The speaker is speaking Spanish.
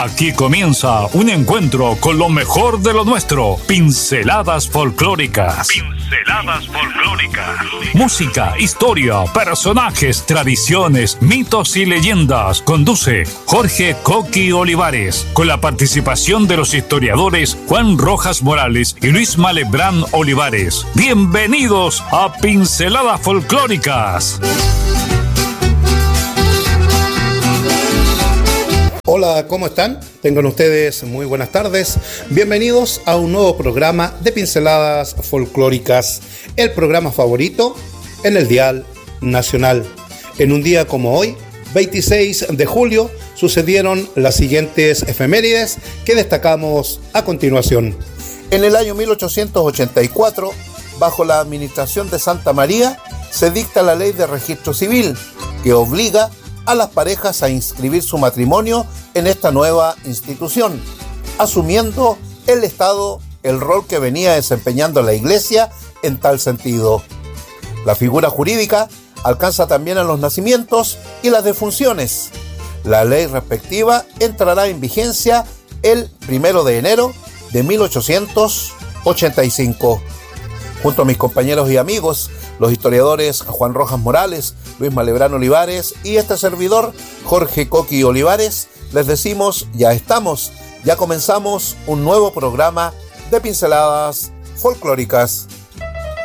Aquí comienza un encuentro con lo mejor de lo nuestro. Pinceladas folclóricas. Pinceladas folclóricas. Música, historia, personajes, tradiciones, mitos y leyendas. Conduce Jorge Coqui Olivares, con la participación de los historiadores Juan Rojas Morales y Luis Malebrán Olivares. Bienvenidos a Pinceladas folclóricas. Hola, ¿cómo están? Tengan ustedes muy buenas tardes. Bienvenidos a un nuevo programa de Pinceladas Folclóricas, el programa favorito en el dial nacional. En un día como hoy, 26 de julio, sucedieron las siguientes efemérides que destacamos a continuación. En el año 1884, bajo la administración de Santa María, se dicta la Ley de Registro Civil, que obliga a las parejas a inscribir su matrimonio en esta nueva institución, asumiendo el Estado el rol que venía desempeñando la Iglesia en tal sentido. La figura jurídica alcanza también a los nacimientos y las defunciones. La ley respectiva entrará en vigencia el 1 de enero de 1885. Junto a mis compañeros y amigos, los historiadores Juan Rojas Morales, Luis Malebrán Olivares y este servidor, Jorge Coqui Olivares, les decimos, ya comenzamos un nuevo programa de Pinceladas Folclóricas.